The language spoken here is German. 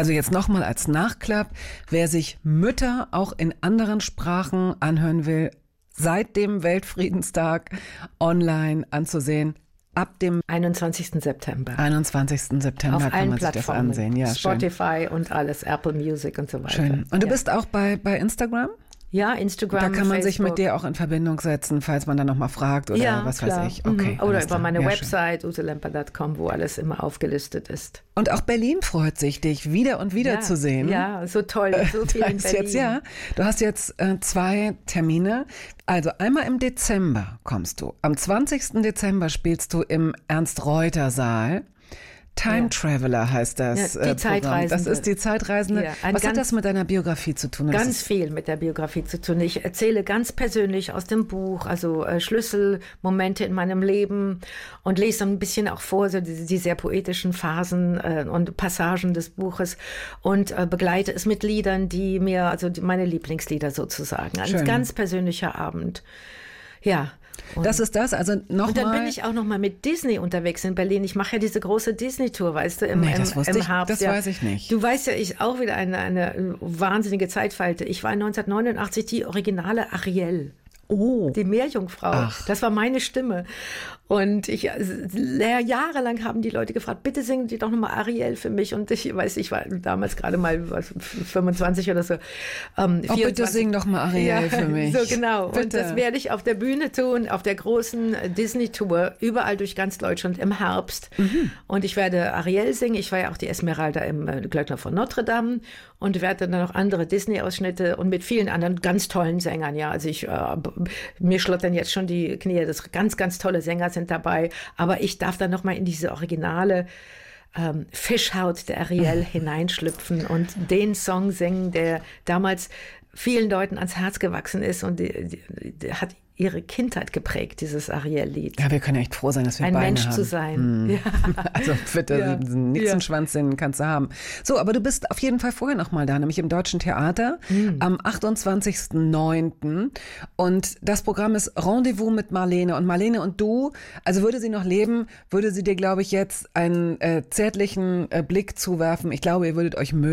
Also jetzt nochmal als Nachklapp, wer sich Mütter auch in anderen Sprachen anhören will, seit dem Weltfriedenstag online anzusehen, ab dem 21. September. 21. September auf kann allen man sich Plattformen, das ansehen. Ja, Spotify und alles, Apple Music und so weiter. Schön. Und du bist auch bei Instagram? Ja, Instagram, Da kann man Facebook. sich mit dir auch in Verbindung setzen, falls man dann nochmal fragt oder was klar. weiß ich. Okay, Oder über meine ja, Website uselemper.com, wo alles immer aufgelistet ist. Und auch Berlin freut sich, dich wieder und wieder zu sehen. Ja, so toll, so viel in Berlin. Du hast jetzt 2 Termine. Also einmal im Dezember kommst du. Am 20. Dezember spielst du im Ernst-Reuter-Saal. Time Traveler heißt das die Zeitreisende. Das ist die Zeitreisende. Ja, was hat das mit deiner Biografie zu tun? Ganz viel mit der Biografie zu tun. Ich erzähle ganz persönlich aus dem Buch, also Schlüsselmomente in meinem Leben und lese ein bisschen auch vor, so die sehr poetischen Phasen und Passagen des Buches und begleite es mit Liedern, die mir, also meine Lieblingslieder sozusagen. Ein ganz persönlicher Abend. Ja. Das ist das, also nochmal. Und dann bin ich auch nochmal mit Disney unterwegs in Berlin. Ich mache ja diese große Disney-Tour, weißt du, im Herbst. Das weiß ich nicht. Du weißt ja, ich auch wieder eine wahnsinnige Zeitfalte. Ich war 1989 die originale Ariel. Oh. Die Meerjungfrau. Ach. Das war meine Stimme. Und jahrelang haben die Leute gefragt, bitte singen Sie doch nochmal Ariel für mich. Und ich war damals gerade mal 25 oder so. 24. Bitte sing doch mal Ariel für mich. So genau. Bitte. Und das werde ich auf der Bühne tun, auf der großen Disney-Tour, überall durch ganz Deutschland im Herbst. Und ich werde Ariel singen. Ich war ja auch die Esmeralda im Glöckner von Notre Dame und werde dann noch andere Disney-Ausschnitte und mit vielen anderen ganz tollen Sängern. Ja, also mir schlottern jetzt schon die Knie. Das ganz, ganz tolle Sänger sind dabei. Aber ich darf dann noch mal in diese originale Fischhaut der Ariel hineinschlüpfen und den Song singen, der damals vielen Leuten ans Herz gewachsen ist und die hat ihre Kindheit geprägt, dieses Ariel-Lied. Ja, wir können echt froh sein, dass wir ein Beine Mensch haben. zu sein. Ja. Also bitte, nichts im Schwanz kannst du haben. So, aber du bist auf jeden Fall vorher noch mal da, nämlich im Deutschen Theater am 28.09. Und das Programm ist Rendezvous mit Marlene. Und Marlene und du, also würde sie noch leben, würde sie dir, glaube ich, jetzt einen zärtlichen Blick zuwerfen. Ich glaube, ihr würdet euch mögen.